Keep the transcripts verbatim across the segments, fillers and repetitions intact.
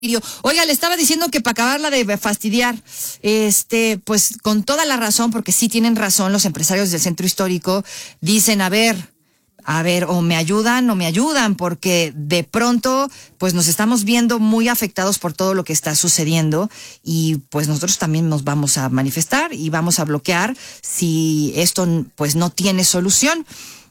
Oiga, le estaba diciendo que para acabarla de fastidiar, este, pues con toda la razón, porque sí tienen razón los empresarios del centro histórico, dicen, a ver, a ver, o me ayudan o me ayudan, porque de pronto, pues nos estamos viendo muy afectados por todo lo que está sucediendo y pues nosotros también nos vamos a manifestar y vamos a bloquear si esto pues no tiene solución.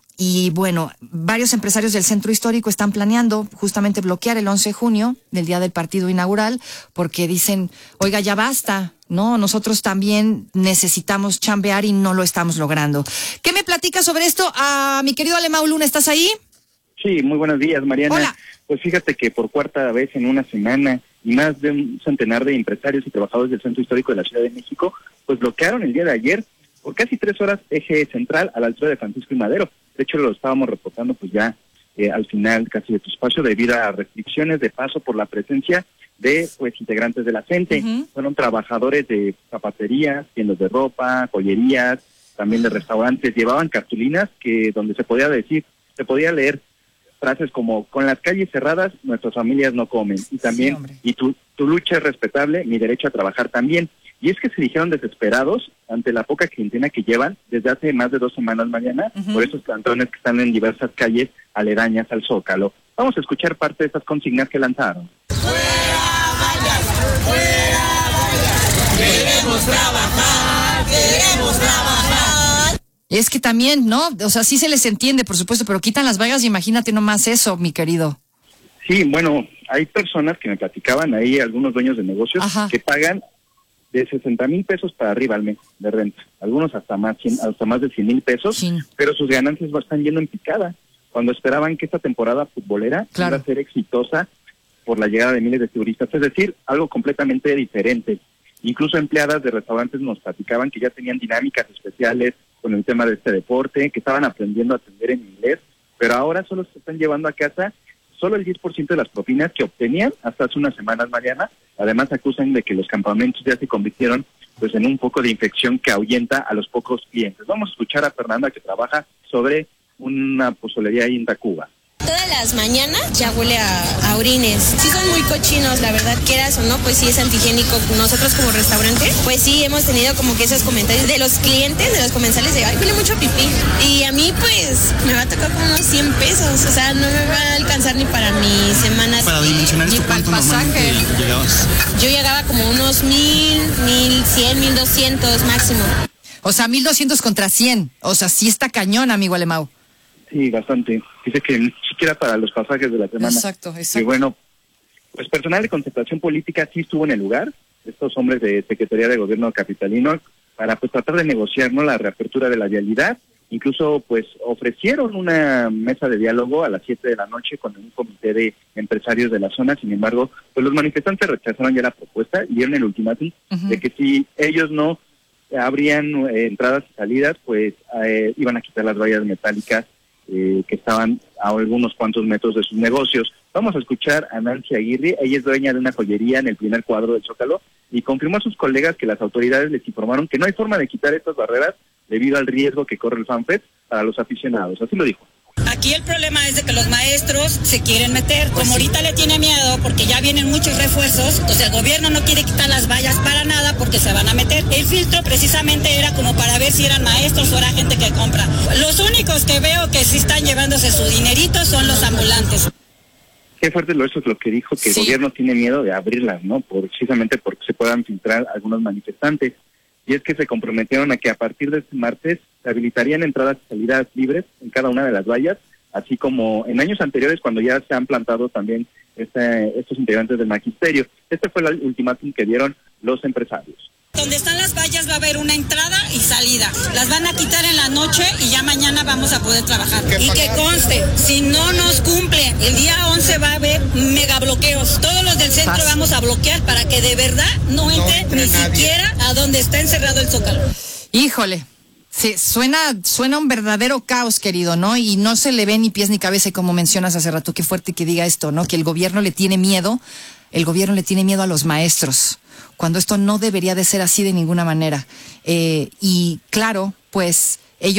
Y bueno, varios empresarios del centro histórico están planeando justamente bloquear el once de junio, del día del partido inaugural, porque dicen, oiga, ya basta, ¿no? Nosotros también necesitamos chambear y no lo estamos logrando. ¿Qué me platica sobre esto? Ah, mi querido Alemão Luna, ¿estás ahí? Sí, muy buenos días, Mariana. Hola. Pues fíjate que por cuarta vez en una semana, y más de un centenar de empresarios y trabajadores del centro histórico de la Ciudad de México, pues bloquearon el día de ayer por casi tres horas eje central a la altura de Francisco y Madero. De hecho, lo estábamos reportando pues ya eh, al final casi de tu espacio debido a restricciones de paso por la presencia de pues integrantes de la gente. Uh-huh. Fueron trabajadores de zapaterías, tiendas de ropa, joyerías, también de restaurantes. Llevaban cartulinas que donde se podía decir, se podía leer frases como, con las calles cerradas, nuestras familias no comen. Y también, sí, y tu, tu lucha es respetable, mi derecho a trabajar también. Y es que se dijeron desesperados ante la poca clientela que llevan desde hace más de dos semanas, Mariana, uh-huh, por esos plantones que están en diversas calles aledañas al Zócalo. Vamos a escuchar parte de estas consignas que lanzaron. ¡Fuera vallas! ¡Fuera vallas! ¡Queremos trabajar! ¡Queremos trabajar! Es que también, ¿no? O sea, sí se les entiende, por supuesto, pero quitan las vallas y imagínate nomás eso, mi querido. Sí, bueno, hay personas que me platicaban ahí, algunos dueños de negocios, ajá, que pagan de sesenta mil pesos para arriba al mes de renta, algunos hasta más cien, hasta más de cien mil pesos, sí, pero sus ganancias están yendo en picada, cuando esperaban que esta temporada futbolera claro, iba a ser exitosa por la llegada de miles de turistas, es decir, algo completamente diferente. Incluso empleadas de restaurantes nos platicaban que ya tenían dinámicas especiales con el tema de este deporte, que estaban aprendiendo a atender en inglés, pero ahora solo se están llevando a casa solo el diez por ciento de las propinas que obtenían hasta hace unas semanas, Mariana. Además acusan de que los campamentos ya se convirtieron pues en un poco de infección que ahuyenta a los pocos clientes. Vamos a escuchar a Fernanda, que trabaja sobre una pozolería ahí en Tacuba. Todas las mañanas ya huele a, a orines. Sí son muy cochinos, la verdad, quieras o no, pues sí es antihigiénico. Nosotros como restaurante, pues sí hemos tenido como que esos comentarios de los clientes, de los comensales, de, ay, huele mucho a pipí. Y a mí, pues, me va a tocar como unos cien pesos. O sea, no me va a alcanzar ni para mi semana. Para dimensionar esto, ¿cuánto pasaje llegabas? Yo llegaba como unos mil, mil cien, mil doscientos máximo. O sea, mil doscientos contra cien. O sea, sí está cañón, amigo Alemão. Sí, bastante. Dice que ni siquiera para los pasajes de la semana. Exacto, exacto. Y bueno, pues personal de concentración política sí estuvo en el lugar, estos hombres de Secretaría de Gobierno capitalino, para pues tratar de negociar, ¿no?, la reapertura de la vialidad. Incluso pues ofrecieron una mesa de diálogo a las siete de la noche con un comité de empresarios de la zona. Sin embargo, pues los manifestantes rechazaron ya la propuesta y dieron el ultimátum uh-huh, de que si ellos no abrían eh, entradas y salidas, pues eh, iban a quitar las vallas metálicas Eh, que estaban a algunos cuantos metros de sus negocios. Vamos a escuchar a Nancy Aguirre. Ella es dueña de una joyería en el primer cuadro del Zócalo y confirmó a sus colegas que las autoridades les informaron que no hay forma de quitar estas barreras debido al riesgo que corre el FanFest para los aficionados. Así lo dijo. Aquí el problema es de que los maestros se quieren meter, como ahorita le tiene miedo porque ya vienen muchos refuerzos, entonces el gobierno no quiere quitar las vallas para nada porque se van a meter. El filtro precisamente era como para ver si eran maestros o era gente que compra. Los únicos que veo que sí están llevándose su dinerito son los ambulantes. Qué fuerte lo eso es lo que dijo, que sí, el gobierno tiene miedo de abrirlas, ¿no? Por, precisamente porque se puedan filtrar algunos manifestantes. Y es que se comprometieron a que a partir de este martes se habilitarían entradas y salidas libres en cada una de las vallas, así como en años anteriores cuando ya se han plantado también este, estos integrantes del magisterio. Este fue el ultimátum que dieron los empresarios. Donde están las vallas va a haber una entrada y salida. Las van a quitar en la noche y ya mañana vamos a poder trabajar. Y que conste, si no nos cumple, el día once va a haber mega bloqueos. Todos los del centro vamos a bloquear para que de verdad no entre no, ni nadie. Siquiera a donde está encerrado el Zócalo. Híjole. Sí, suena, suena un verdadero caos, querido, ¿no? Y no se le ve ni pies ni cabeza, y como mencionas hace rato, qué fuerte que diga esto, ¿no? Que el gobierno le tiene miedo, el gobierno le tiene miedo a los maestros, cuando esto no debería de ser así de ninguna manera. Eh, y claro, pues ellos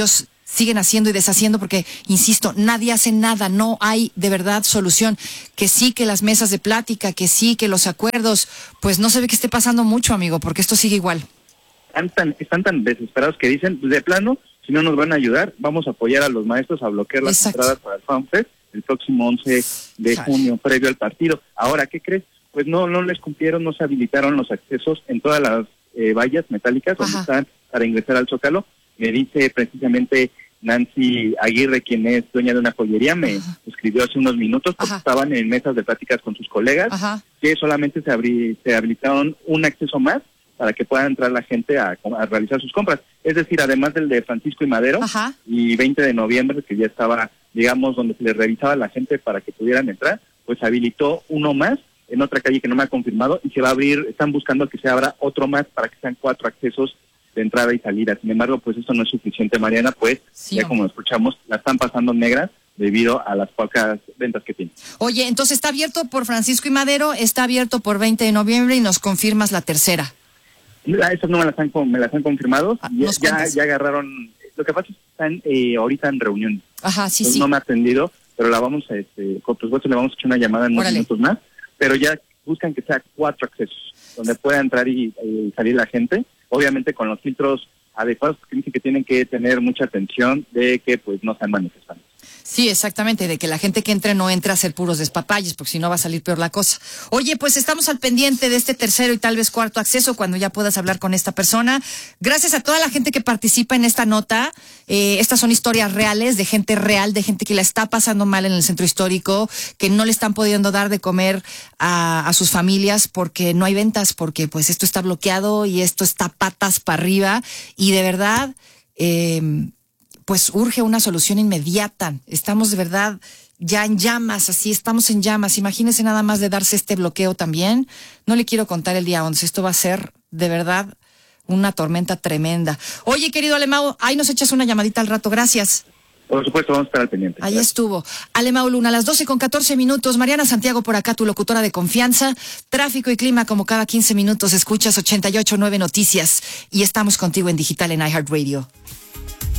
siguen haciendo y deshaciendo porque, insisto, nadie hace nada, no hay de verdad solución. Que sí, que las mesas de plática, que sí, que los acuerdos, pues no se ve que esté pasando mucho, amigo, porque esto sigue igual. Están tan, están tan desesperados que dicen, de plano, si no nos van a ayudar, vamos a apoyar a los maestros a bloquear las Exacto. entradas para el FanFest el próximo once de junio, previo al partido. Ahora, ¿qué crees? Pues no no les cumplieron, no se habilitaron los accesos en todas las eh, vallas metálicas donde Ajá. están para ingresar al Zócalo. Me dice precisamente Nancy Aguirre, quien es dueña de una joyería, me Ajá. escribió hace unos minutos porque Ajá. estaban en mesas de pláticas con sus colegas, Ajá. que solamente se, abri, se habilitaron un acceso más para que pueda entrar la gente a, a realizar sus compras. Es decir, además del de Francisco y Madero, Ajá. y veinte de noviembre, que ya estaba, digamos, donde se les revisaba a la gente para que pudieran entrar, pues habilitó uno más en otra calle que no me ha confirmado y se va a abrir, están buscando que se abra otro más para que sean cuatro accesos de entrada y salida. Sin embargo, pues eso no es suficiente, Mariana, pues sí, ya como escuchamos, la están pasando negras debido a las pocas ventas que tienen. Oye, entonces está abierto por Francisco y Madero, está abierto por veinte de noviembre y nos confirmas la tercera. Esas no me las han, me las han confirmado. Ah, ya, ya, ya agarraron. Lo que pasa es que están eh, ahorita en reunión. Ajá, sí, Entonces, sí. No me ha atendido, pero la vamos a, este, por supuesto, le vamos a echar una llamada en unos Órale. minutos más. Pero ya buscan que sea cuatro accesos, donde pueda entrar y eh, salir la gente. Obviamente con los filtros adecuados, porque dicen que tienen que tener mucha atención de que pues no sean manifestantes. Sí, exactamente, de que la gente que entre no entre a hacer puros despapalles, porque si no va a salir peor la cosa. Oye, pues estamos al pendiente de este tercero y tal vez cuarto acceso cuando ya puedas hablar con esta persona. Gracias a toda la gente que participa en esta nota. Eh, estas son historias reales, de gente real, de gente que la está pasando mal en el centro histórico, que no le están pudiendo dar de comer a, a sus familias porque no hay ventas, porque pues esto está bloqueado y esto está patas para arriba. Y de verdad... Eh, pues urge una solución inmediata. Estamos de verdad ya en llamas, así estamos en llamas. Imagínense nada más de darse este bloqueo también. No le quiero contar el día once. Esto va a ser de verdad una tormenta tremenda. Oye, querido Alemão, ahí nos echas una llamadita al rato. Gracias. Por supuesto, vamos a estar al pendiente. Ahí estuvo. Alemão Luna, a las doce con catorce minutos. Mariana Santiago por acá, tu locutora de confianza. Tráfico y clima como cada quince minutos. Escuchas ochenta y ocho punto nueve Noticias. Y estamos contigo en digital en iHeartRadio.